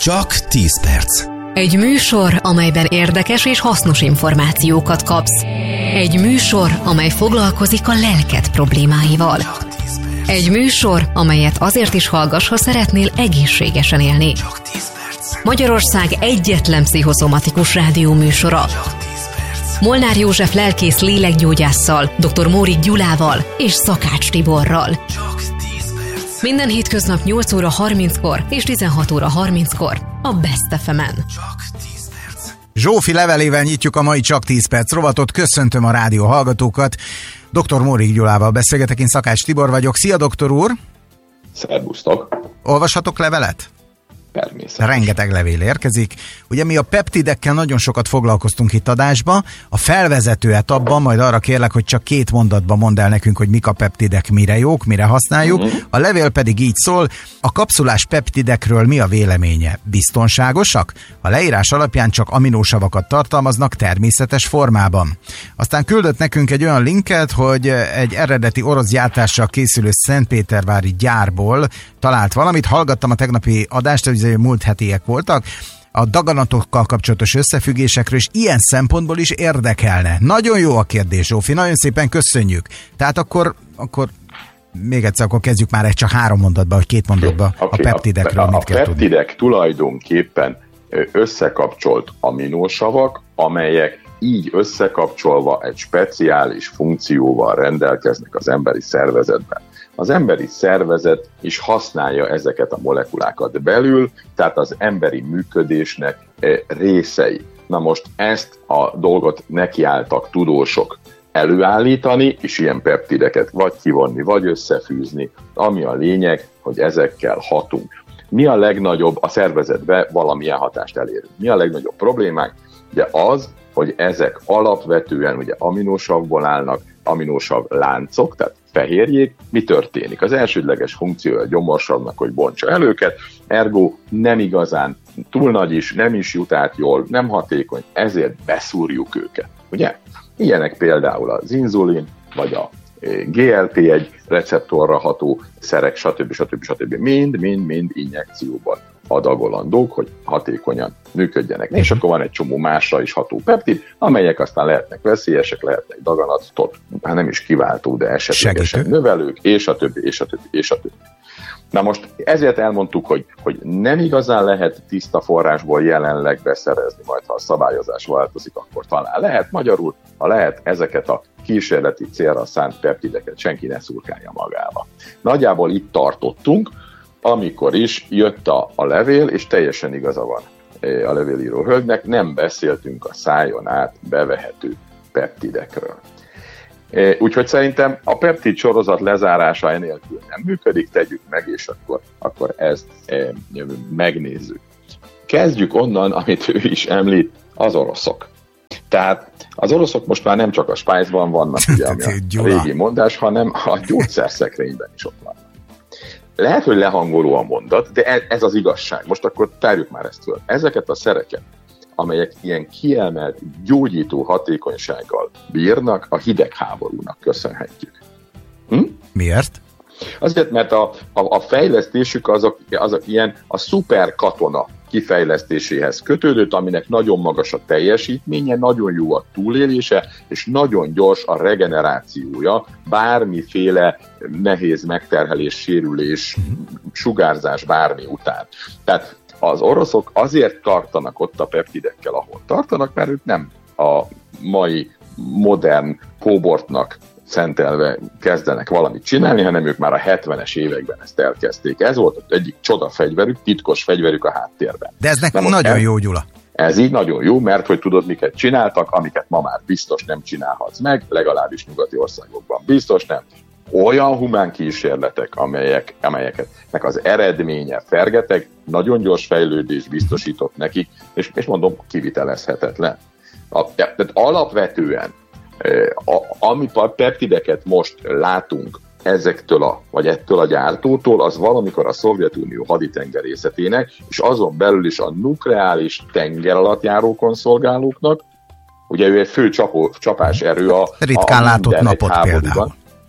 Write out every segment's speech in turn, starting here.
Csak 10 perc. Egy műsor, amelyben érdekes és hasznos információkat kapsz. Egy műsor, amely foglalkozik a lelked problémáival. Egy műsor, amelyet azért is hallgass, ha szeretnél egészségesen élni. Magyarország egyetlen pszichoszomatikus rádióműsora. Molnár József lelkész lélekgyógyásszal, dr. Mórik Gyulával és Szakács Tiborral. Minden hétköznap 8 óra 30-kor és 16 óra 30-kor a Best FM-en. Zsófi levelével nyitjuk a mai Csak 10 perc rovatot. Köszöntöm a rádió hallgatókat. Dr. Mórik Gyulával beszélgetek, én Szakács Tibor vagyok. Szia, doktor úr! Szervusztok! Olvashatok levelet? Természetesen. Rengeteg levél érkezik. Ugye mi a peptidekkel nagyon sokat foglalkoztunk itt adásba. A felvezető etapban majd arra kérlek, hogy csak 2 mondatban mondd el nekünk, hogy mik a peptidek, mire jók, mire használjuk. A levél pedig így szól: a kapszulás peptidekről mi a véleménye? Biztonságosak? A leírás alapján csak aminósavakat tartalmaznak természetes formában. Aztán küldött nekünk egy olyan linket, hogy egy eredeti orosz gyártással készülő szentpétervári gyárból talált valamit. Hallgattam a tegnapi adást, hogy múlt hetiek voltak, a daganatokkal kapcsolatos összefüggésekről, és ilyen szempontból is érdekelne. Nagyon jó a kérdés, Zsófi, nagyon szépen köszönjük. Tehát akkor még egyszer, akkor kezdjük már csak 3 mondatban, vagy 2 mondatban a peptidekről. A peptidek tulajdonképpen összekapcsolt aminósavak, amelyek így összekapcsolva egy speciális funkcióval rendelkeznek az emberi szervezetben. Az emberi szervezet is használja ezeket a molekulákat belül, tehát az emberi működésnek részei. Na most ezt a dolgot nekiálltak tudósok előállítani, és ilyen peptideket vagy kivonni, vagy összefűzni, ami a lényeg, hogy ezekkel hatunk. Mi a legnagyobb, a szervezetbe valamilyen hatást elérünk? Mi a legnagyobb problémánk? Ugye az, hogy ezek alapvetően ugye aminósavból állnak, aminósav láncok, tehát fehérjék. Mi történik? Az elsődleges funkciója a gyomorsavnak, hogy bontsa el őket, ergo nem igazán túl nagy is, nem is jut át jól, nem hatékony, ezért beszúrjuk őket. Ugye? Ilyenek például az inzulin, vagy a GLP-1 receptorra ható szerek, stb. Mind injekcióban adagolandók, hogy hatékonyan működjenek. És akkor van egy csomó másra is ható peptid, amelyek aztán lehetnek veszélyesek, lehetnek daganatot, hát nem is kiváltó, de esetlegesen növelők, és a többi. Na most ezért elmondtuk, hogy nem igazán lehet tiszta forrásból jelenleg beszerezni, majd ha a szabályozás változik, akkor talán lehet. Magyarul, ha lehet, ezeket a kísérleti célra szánt peptideket senki ne szurkálja magába. Nagyjából itt tartottunk, amikor is jött a levél, és teljesen igaza van a levélíró hölgynek, nem beszéltünk a szájon át bevehető peptidekről. Úgyhogy szerintem a peptid sorozat lezárása enélkül nem működik, tegyük meg, és akkor ezt megnézzük. Kezdjük onnan, amit ő is említ, az oroszok. Tehát az oroszok most már nem csak a Spice-ban vannak, ugye, ami a régi mondás, hanem a gyógyszerszekrényben is ott vannak. Lehet, hogy lehangoló a mondat, de ez az igazság. Most akkor tárjuk már ezt föl. Ezeket a szereket, amelyek ilyen kiemelt gyógyító hatékonysággal bírnak, a hidegháborúnak köszönhetjük. Miért? Azért, mert a fejlesztésük azok ilyen a szuperkatona kifejlesztéséhez kötődött, aminek nagyon magas a teljesítménye, nagyon jó a túlélése, és nagyon gyors a regenerációja, bármiféle nehéz megterhelés, sérülés, sugárzás bármi után. Tehát az oroszok azért tartanak ott a peptidekkel, ahol tartanak, mert ők nem a mai modern kóbortnak szentelve kezdenek valamit csinálni, hanem ők már a 70-es években ezt elkezdték. Ez volt az egyik csodafegyverük, titkos fegyverük a háttérben. De ez nekünk nagyon jó, Gyula. Ez így nagyon jó, mert hogy tudod, miket csináltak, amiket ma már biztos nem csinálhatsz meg, legalábbis nyugati országokban biztos nem. Olyan humán kísérletek, amelyeknek az eredménye fergeteg, nagyon gyors fejlődés biztosított nekik, és mondom, kivitelezhetetlen. Tehát alapvetően, ami peptideket most látunk ettől a gyártótól, az valamikor a Szovjetunió haditengerészetének, és azon belül is a nukleáris tengeralattjárókon szolgálóknak, ugye ő egy fő csapás erő a ritkán látott napot például.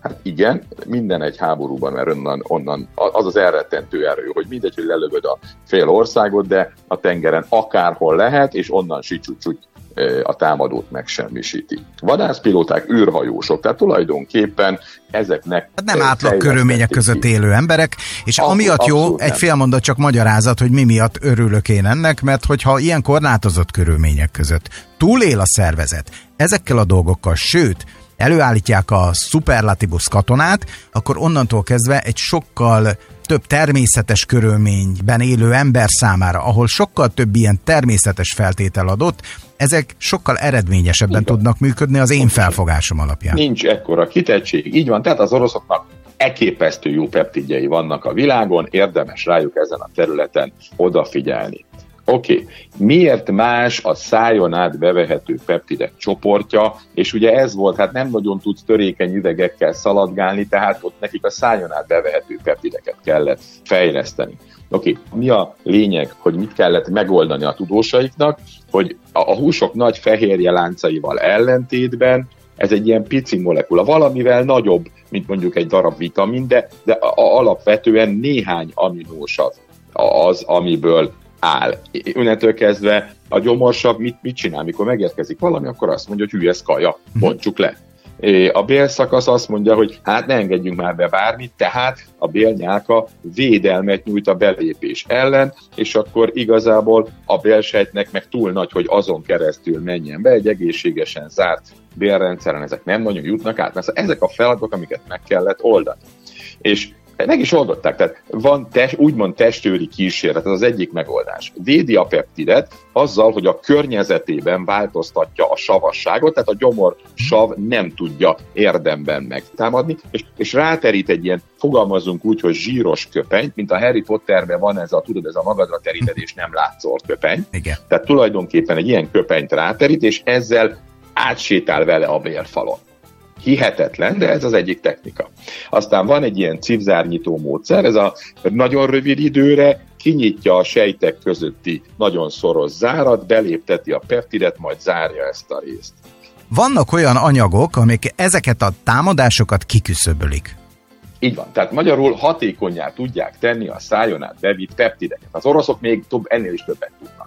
Hát igen, minden egy háborúban, mert onnan az az elrettentő erő, hogy mindegy, hogy lelövöd a fél országot, de a tengeren akárhol lehet, és onnan sicsúcsúgy a támadót megsemmisíti. Vadászpilóták, űrhajósok, tehát tulajdonképpen ezeknek... Hát nem átlag körülmények között élő emberek, és amiatt jó, egy fél mondat csak magyarázat, hogy mi miatt örülök én ennek, mert hogyha ilyen korlátozott körülmények között túlél a szervezet ezekkel a dolgokkal, sőt, előállítják a superlatibus katonát, akkor onnantól kezdve egy sokkal több természetes körülményben élő ember számára, ahol sokkal több ilyen természetes feltétel adott, ezek sokkal eredményesebben tudnak működni az én felfogásom alapján. Nincs ekkora kitettség, így van, tehát az oroszoknak elképesztő jó peptidjei vannak a világon, érdemes rájuk ezen a területen odafigyelni. Oké. Miért más a szájon át bevehető peptidek csoportja, és ugye ez volt, hát nem nagyon tudsz törékeny üvegekkel szaladgálni, tehát ott nekik a szájon át bevehető peptideket kellett fejleszteni. Oké. Mi a lényeg, hogy mit kellett megoldani a tudósaiknak, hogy a húsok nagy fehérje láncaival ellentétben ez egy ilyen pici molekula, valamivel nagyobb, mint mondjuk egy darab vitamin, de alapvetően néhány aminósav az, amiből áll. Innentől kezdve a gyomorsav mit csinál, mikor megérkezik valami, akkor azt mondja, hogy hű, ez kaja, bontsuk le. A bélszakasz azt mondja, hogy hát ne engedjünk már be bármit, tehát a bélnyálka védelmet nyújt a belépés ellen, és akkor igazából a bélsejtnek meg túl nagy, hogy azon keresztül menjen be, egy egészségesen zárt bélrendszeren ezek nem nagyon jutnak át. Mert ezek a feladatok, amiket meg kellett oldani. És meg is oldották, tehát van úgymond testőri kísérlet, ez az egyik megoldás. Védi a peptidet azzal, hogy a környezetében változtatja a savasságot, tehát a gyomorsav nem tudja érdemben megtámadni, és ráterít egy ilyen, fogalmazunk úgy, hogy zsíros köpenyt, mint a Harry Potterben van ez a magadra teríted és nem látszol köpeny. Igen. Tehát tulajdonképpen egy ilyen köpenyt ráterít, és ezzel átsétál vele a bélfalon. Hihetetlen, de ez az egyik technika. Aztán van egy ilyen cipzárnyitó módszer, ez a nagyon rövid időre kinyitja a sejtek közötti nagyon szoros zárat, belépteti a peptidet, majd zárja ezt a részt. Vannak olyan anyagok, amik ezeket a támadásokat kiküszöbölik. Így van, tehát magyarul hatékonnyá tudják tenni a szájon át bevitt peptideket. Az oroszok még ennél is többet tudnak.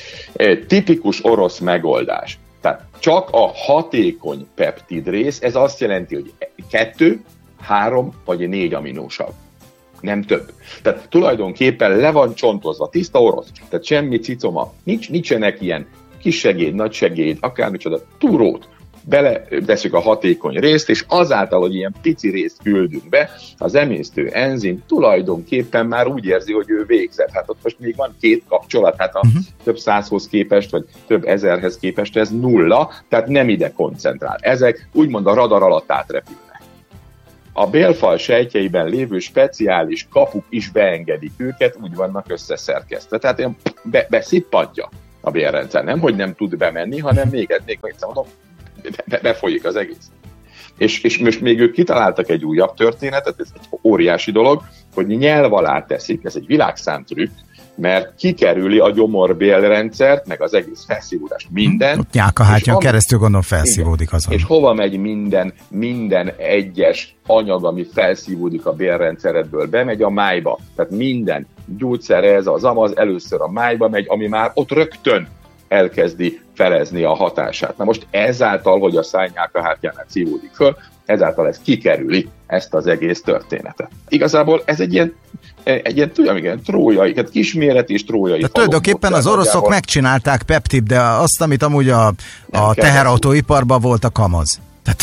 Tipikus orosz megoldás. Tehát csak a hatékony peptid rész, ez azt jelenti, hogy 2, 3 vagy 4 aminósav. Nem több. Tehát tulajdonképpen le van csontozva, tiszta orosz. Tehát semmi cicoma. Nincsenek ilyen kis segéd, nagy segéd, akármicsoda, túrót. Beleteszünk a hatékony részt, és azáltal, hogy ilyen pici részt küldünk be, az emésztő enzim tulajdonképpen már úgy érzi, hogy ő végzett. Hát ott most még van 2 kapcsolat, hát a több 100-hoz képest, vagy több 1000-hez képest ez 0, tehát nem ide koncentrál. Ezek úgymond a radar alatt átrepülnek. A bélfal sejtjeiben lévő speciális kapuk is beengedik őket, úgy vannak összeszerkesztve. Tehát ilyen beszippantja a bélrendszer. Nem, hogy nem tud bemenni, hanem még egyszer mondom, befolyik az egész. És most még ők kitaláltak egy újabb történetet, ez egy óriási dolog, hogy nyelv alá teszik, ez egy világszántrükk, mert kikerüli a gyomorbélrendszert, meg az egész felszívódást, minden. Ott nyálkahártyan keresztül gondolom felszívódik azon. És hova megy minden egyes anyag, ami felszívódik a bélrendszeredből, bemegy a májba. Tehát minden gyógyszerre ez az amaz először a májba megy, ami már ott rögtön elkezdi felezni a hatását. Na most ezáltal, hogy a szájnyálkahártyánál szívódik föl, ezáltal ez kikerüli ezt az egész történetet. Igazából ez egy ilyen trójai, tehát kisméret és trójai. De tulajdonképpen az oroszok megcsinálták peptid, de azt, amit amúgy a teherautóiparban volt a kamaz.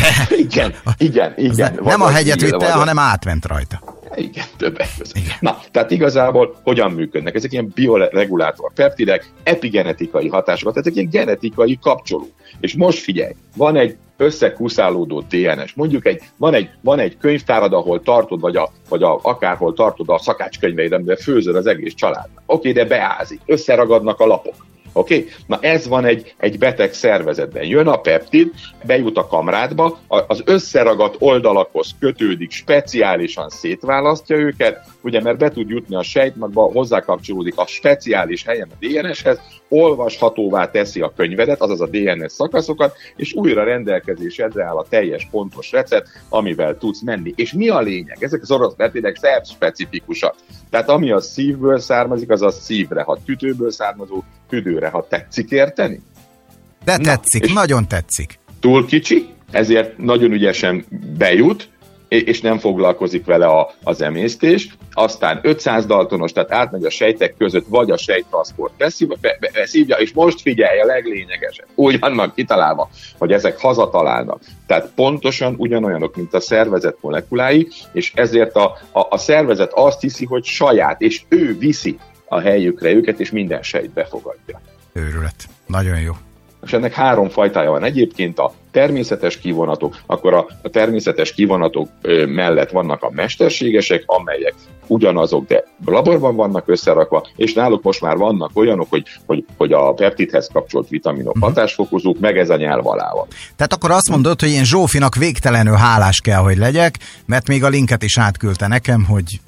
Igen. Nem a hegyet vitte, hanem átment rajta. Igen, többek között. Na, tehát igazából hogyan működnek? Ezek ilyen bioregulátor peptidek, epigenetikai hatásokat, ezek ilyen genetikai kapcsolók. És most figyelj, van egy összekuszálódó DNS. Mondjuk van egy könyvtárad, ahol tartod, vagy akárhol tartod a szakácskönyveidet, de főzöd az egész családnak. Oké, de beázik, összeragadnak a lapok. Oké? Na ez van egy beteg szervezetben. Jön a peptid, bejut a kamrádba, az összeragadt oldalakhoz kötődik, speciálisan szétválasztja őket, ugye, mert be tud jutni a sejtmagba, hozzákapcsolódik a speciális helyen a DNS-hez, olvashatóvá teszi a könyvedet, azaz a DNS szakaszokat, és újra rendelkezésedre áll a teljes pontos recept, amivel tudsz menni. És mi a lényeg? Ezek az orosz peptidek szerv-specifikusak. Tehát ami a szívből származik, az a szívre hat, tüdőből származó tüdőre hat. Tetszik érteni? De tetszik, nagyon tetszik. Túl kicsi, ezért nagyon ügyesen bejut, és nem foglalkozik vele az emésztés. Aztán 500 daltonos, tehát átmegy a sejtek között, vagy a sejttranszport beszívja, és most figyelj, a leglényegesebb. Úgy vannak kitalálva, hogy ezek hazatalálnak. Tehát pontosan ugyanolyanok, mint a szervezet molekulái, és ezért a szervezet azt hiszi, hogy saját, és ő viszi a helyükre őket, és minden sejt befogadja. Őrület. Nagyon jó. És ennek 3 fajtája van. Egyébként a természetes kivonatok, akkor a természetes kivonatok mellett vannak a mesterségesek, amelyek ugyanazok, de laborban vannak összerakva, és náluk most már vannak olyanok, hogy a peptidhez kapcsolt vitaminok hatásfokozók, meg ez a nyelv alá van. Tehát akkor azt mondod, hogy én Zsófinak végtelenül hálás kell, hogy legyek, mert még a linket is átküldte nekem, hogy...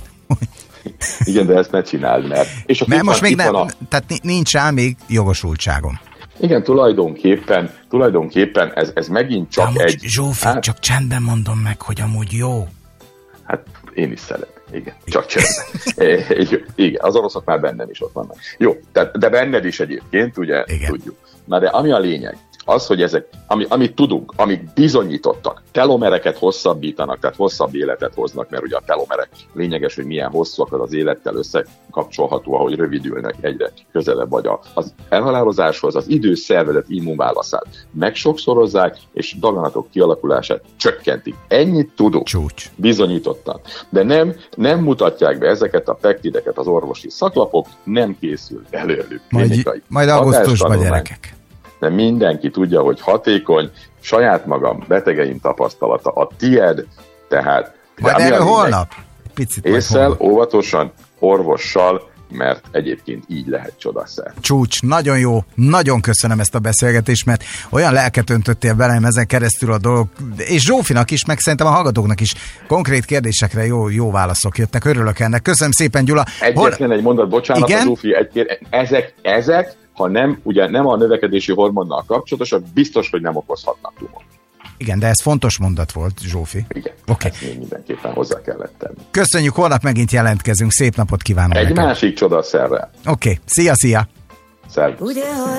Igen, de ezt ne csináld, mert... És mert most még nem, tehát nincs rá még jogosultságom. Igen, tulajdonképpen ez megint csak egy... Zsófi, csak csendben mondom meg, hogy amúgy jó. Hát én is szeretem, igen, csak csendben. Igen, az oroszok már bennem is ott vannak. Jó, de benned is egyébként, ugye, igen. Tudjuk. Na de ami a lényeg, az, hogy ezek, amit tudunk, amik bizonyítottak, telomereket hosszabbítanak, tehát hosszabb életet hoznak, mert ugye a telomerek lényeges, hogy milyen hosszúak, az élettel összekapcsolható, ahogy rövidülnek, egyre közelebb vagy az elhalálozáshoz, az idős szervezet immunválaszát megsokszorozzák, és daganatok kialakulását csökkentik. Ennyit tudunk. Csúcs. Bizonyítottan. De nem mutatják be ezeket a peptideket az orvosi szaklapok, nem készül belőlük klinikai. Majd augusztusban, gyerekek. De mindenki tudja, hogy hatékony, saját magam, betegeim tapasztalata, a tied, tehát... Majd erről holnap? Picit ésszel, óvatosan, orvossal, mert egyébként így lehet csodaszer. Csúcs, nagyon jó, nagyon köszönöm ezt a beszélgetést, mert olyan lelket öntöttél velem ezen keresztül a dolog, és Zsófinak is, meg szerintem a hallgatóknak is konkrét kérdésekre jó válaszok jöttek, örülök ennek. Köszönöm szépen, Gyula. Egyetlen egy mondat, bocsánat, Zsófi, ezek, ha nem, ugye nem a növekedési hormonnal kapcsolatosak, biztos, hogy nem okozhatnak tumort. Igen, de ez fontos mondat volt, Zsófi. Igen, okay. Ezt még mindenképpen hozzá kellett tenni. Köszönjük, holnap megint jelentkezünk, szép napot kívánok. Egy másik csodaszerrel. Oké, szia! Szervusz!